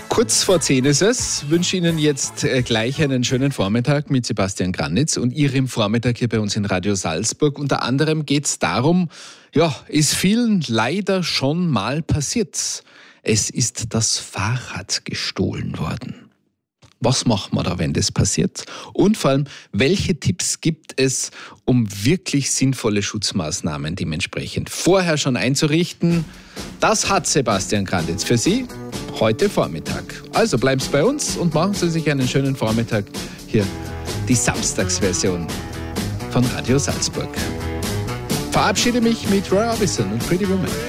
Kurz vor 10 ist es. Ich wünsche Ihnen jetzt gleich einen schönen Vormittag mit Sebastian Grannitz und Ihrem Vormittag hier bei uns in Radio Salzburg. Unter anderem geht es darum, ist vielen leider schon mal passiert. Es ist das Fahrrad gestohlen worden. Was macht man da, wenn das passiert? Und vor allem, welche Tipps gibt es, um wirklich sinnvolle Schutzmaßnahmen dementsprechend vorher schon einzurichten? Das hat Sebastian Grannitz für Sie heute Vormittag. Also bleiben Sie bei uns und machen Sie sich einen schönen Vormittag. Hier die Samstagsversion von Radio Salzburg. Verabschiede mich mit Roy Orbison und Pretty Woman.